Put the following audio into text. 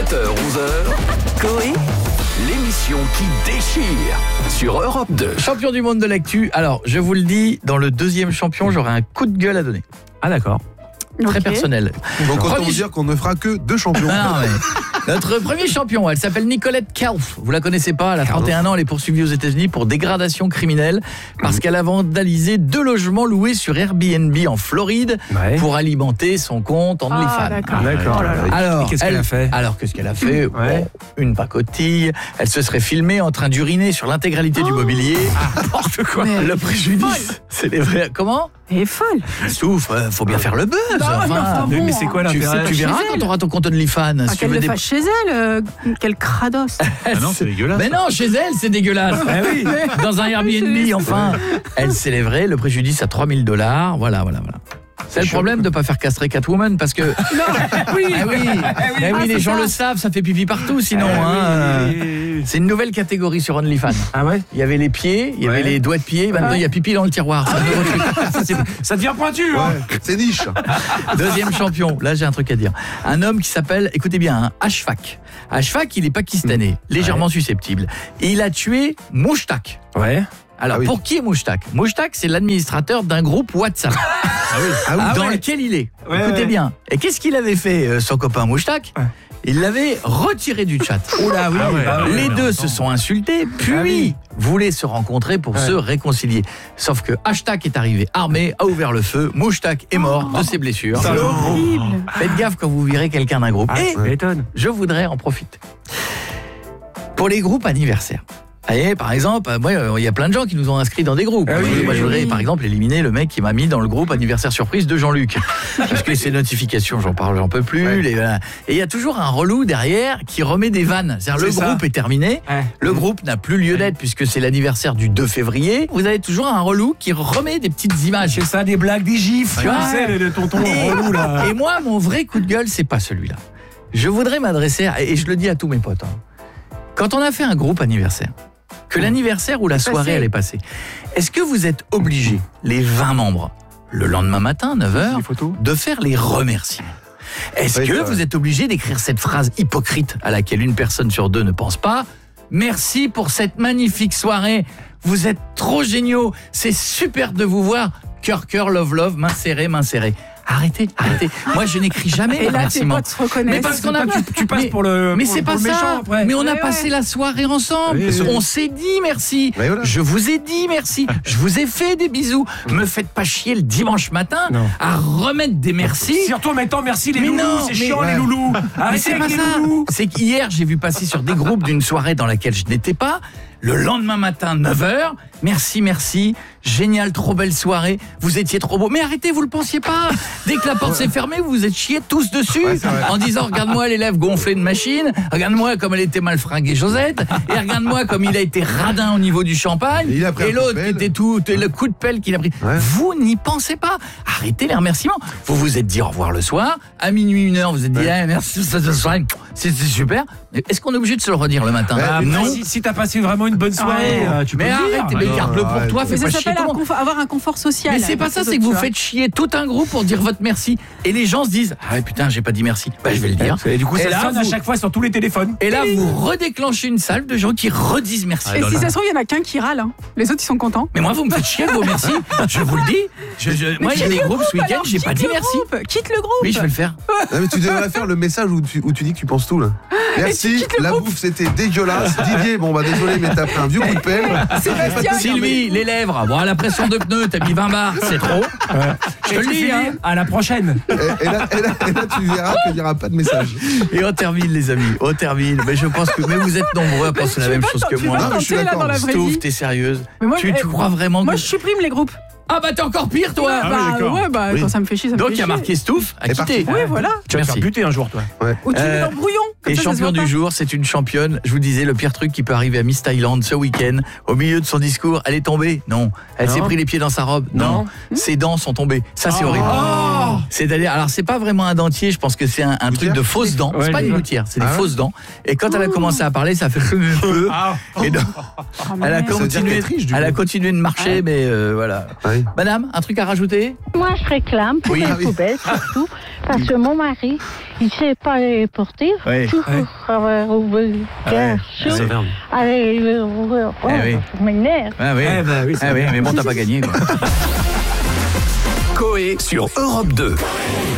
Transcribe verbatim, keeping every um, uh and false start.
sept heures onze heures, Coé, l'émission qui déchire sur Europe deux. Champion du monde de l'actu. Alors, je vous le dis, dans le deuxième champion, j'aurai un coup de gueule à donner. Ah d'accord. Très Okay. personnel. Donc autant Premier- vous dire qu'on ne fera que deux champions. Ah, non, mais notre premier champion, elle s'appelle Nicolette Kalf. Vous la connaissez pas, elle a trente et un ans, elle est poursuivie aux États-Unis pour dégradation criminelle parce qu'elle a vandalisé deux logements loués sur Airbnb en Floride Ouais. pour alimenter son compte en Ah, OnlyFans. d'accord. D'accord. Oh là là. Alors, Et qu'est-ce qu'elle elle- a fait Alors, qu'est-ce qu'elle a fait Ouais. Bon, une pacotille. Elle se serait filmée en train d'uriner sur l'intégralité du mobilier. N'importe quoi. Mais Le elle est préjudice, folle. c'est les vrais. Comment Elle est folle. Souffle, euh, faut bien faire le buzz. Non, enfin. mais enfin, Mais, bon, mais c'est quoi Tu, l'intérêt tu verras Chez quand elle. tu auras ton compte OnlyFans. Ah, si tu qu'elle veux le des- fasse chez elle, euh, quel crados. Ah non, c'est dégueulasse. Mais non, chez elle, c'est dégueulasse. Ah oui. Dans un Airbnb, enfin. Elle s'élèverait le préjudice à trois mille dollars. Voilà, voilà, voilà. C'est le problème de ne pas faire castrer Catwoman parce que. Non, oui. Ah oui, mais oui, Ah, les c'est gens ça. le savent, ça fait pipi partout sinon. Ah hein. oui, Euh, oui, oui, oui. C'est une nouvelle catégorie sur OnlyFans. Ah ouais. Il y avait les pieds, il y avait Ouais. les doigts de pied, maintenant il y a pipi dans le tiroir. C'est un nouveau truc. Ça, c'est- ça devient pointu. Hein. Ouais, c'est niche. Deuxième champion, là j'ai un truc à dire. Un homme qui s'appelle, écoutez bien, hein, Ashfaq. Ashfaq, il est pakistanais, légèrement susceptible. Et il a tué Mushtaq. Ouais. Alors, Ah oui. pour qui est Mushtaq Mushtaq, c'est l'administrateur d'un groupe WhatsApp Ah oui. dans ouais. lequel il est. Ouais, Écoutez ouais. bien. Et qu'est-ce qu'il avait fait, euh, son copain Mushtaq Ouais. Il l'avait retiré du chat. Oula oui. Ah ouais. bah ouais, Les mais deux attends. se sont insultés, puis Ah oui. voulaient se rencontrer pour Ouais. se réconcilier. Sauf que Hashtag est arrivé armé, a ouvert le feu, Mushtaq est mort de ses blessures. C'est horrible. Faites gaffe quand vous virez quelqu'un d'un groupe. Ah, Et ça m'étonne. je voudrais en profiter. Pour les groupes anniversaires. Vous voyez, par exemple, euh, moi, euh, il y a plein de gens qui nous ont inscrits dans des groupes. Ah oui, moi, oui, je voudrais, oui. par exemple, éliminer le mec qui m'a mis dans le groupe anniversaire surprise de Jean-Luc. Parce que ces notifications, j'en parle, j'en peux plus. Ouais. les, voilà. Et il y a toujours un relou derrière qui remet des vannes. C'est-à-dire, le C'est ça. groupe est terminé. Ouais. Le groupe n'a plus lieu d'être puisque c'est l'anniversaire du deux février. Vous avez toujours un relou qui remet des petites images. C'est ça, des blagues, des gifs. Tu Ouais. sais, le, le tonton Et, relou là. et moi, mon vrai coup de gueule, c'est pas celui-là. Je voudrais m'adresser, à- et je le dis à tous mes potes, hein. Quand on a fait un groupe anniversaire, que l'anniversaire ou la soirée passé. elle est passée, est-ce que vous êtes obligés, les vingt membres, le lendemain matin, neuf heures, Des photos. de faire les remerciements? Est-ce Oui, que c'est vous vrai. êtes obligés d'écrire cette phrase hypocrite à laquelle une personne sur deux ne pense pas? Merci pour cette magnifique soirée. Vous êtes trop géniaux. C'est super de vous voir. Cœur, cœur, love, love, main serrée, main serrée. Arrêtez, arrêtez. Moi, je n'écris jamais les Et là, tes remerciements. potes se reconnaissent. Mais parce qu'on a, Tu, tu passes mais- pour le. mais pour- c'est pour pas le méchant ça. après. Mais on a Ouais, passé ouais. la soirée ensemble. Oui, oui. On s'est dit merci. Mais voilà. Je vous ai dit merci. Je vous ai fait des bisous. Me faites pas chier le dimanche matin Non. à remettre des merci. Surtout en mettant merci les Mais loulous, non, c'est mais- chiant ouais. les loulous. Mais Arrêtez c'est pas avec les ça. loulous. C'est qu'hier, j'ai vu passer sur des groupes d'une soirée dans laquelle je n'étais pas. Le lendemain matin, neuf heures. Merci, merci. Génial, trop belle soirée. Vous étiez trop beau. Mais arrêtez, vous le pensiez pas. Dès que la porte s'est fermée, vous vous êtes chiés tous dessus. Ouais, c'est vrai. En disant, regarde-moi les lèvres gonflées de machine. Regarde-moi comme elle était mal fringuée, Josette. Et regarde-moi comme il a été radin au niveau du champagne. Et il a pris un coup de l'autre qui pelle. était tout, et le coup de pelle qu'il a pris. Ouais. Vous n'y pensez pas. Arrêtez les remerciements. Vous vous êtes dit au revoir le soir. À minuit, une heure, vous êtes dit, Ouais. ah, merci, ça, ça, ça, c'était super. Mais est-ce qu'on est obligé de se le redire le matin? Ouais, Ah, mais non. non. Si, si t'as passé vraiment une bonne soirée, Ah, euh, tu peux Mais le dire. arrête, mais non, garde-le pour arrête. toi, Mais fais ça pas chier s'appelle tout le un monde. confort- avoir un confort social. Mais c'est pas ça, avec c'est les que vous autres, tu faites chier tout un groupe pour dire votre merci. Et les gens se disent, ah ouais, putain, j'ai pas dit merci. Bah, je vais le dire. Et du coup, Et ça là, sonne à vous- chaque fois sur tous les téléphones. Et là, vous redéclenchez une salve de gens qui redisent merci. vois. Et si ça se trouve, il y en a qu'un qui râle. hein. Les autres, ils sont contents. Mais moi, vous me faites chier de vos merci. Je vous le dis. Je, je- moi, il y a quitte des le groupes ce groupe, week-end, alors, j'ai pas quitte dit le merci. groupe, Quitte le groupe. Oui, je vais le faire. Non, mais tu devrais faire le message où tu, où tu dis que tu penses tout là. Merci, quittes le la groupe. bouffe c'était dégueulasse. Didier, bon bah désolé mais t'as pris un vieux coup de pelle. Sébastien, Sylvie, les lèvres. Bon, la pression de pneus, t'as mis vingt bars, c'est trop. Je te Et le tu dis, finis, hein. à la prochaine. Et, et là, et, là, et là, tu verras qu'il n'y aura pas de message. Et on termine, les amis. On termine. Mais je pense que, mais vous êtes nombreux à penser la tu même vas chose t'en- que tu moi. vas Non, mais je suis tenter, là, d'accord. dans la vraie Stouff, vie. t'es sérieuse. Mais moi, tu, eh, tu crois vraiment Moi, que... je supprime les groupes. Ah bah t'es encore pire, toi. bah, oui, d'accord. ouais, bah, Oui. quand ça me fait chier, ça me Donc fait il y a chier. marqué Stouff à Et quitter. Oui, voilà. Tu vas te faire Merci. buter un jour, toi. Ou tu Euh, mets dans le brouillon. comme Et ça, ça se champion voit du pas. jour, c'est une championne. Je vous disais, le pire truc qui peut arriver à Miss Thaïlande ce week-end, au milieu de son discours, elle est tombée. Non. Elle Non. s'est pris les pieds dans sa robe. Non. Non. Ses dents sont tombées. Ça, c'est horrible. Oh C'est-à-dire, alors c'est pas vraiment un dentier, je pense que c'est un, un truc de fausses dents. Ouais, C'est pas je une vois. gouttière, c'est Ah des ouais fausses dents. Et quand elle a commencé à parler, ça fait peu. Ah. Et donc, Oh, elle a merde. Ça veut dire continué, qu'elle triche, du elle a coup. continué de marcher, mais euh, voilà. Oui. Madame, un truc à rajouter? Moi, je réclame pour Oui. les Ah oui. poubelles, surtout, parce que mon mari, il ne sait pas les porter. Oui. Tout Ouais. avoir ouvert Ah ouais. chaud. C'est merde. Allez, ouvrir. Oh, Eh oui. je m'énerve. Ah oui, Eh ben oui, c'est ah oui bien. mais bon, t'as pas gagné, quoi. Coé sur Europe deux.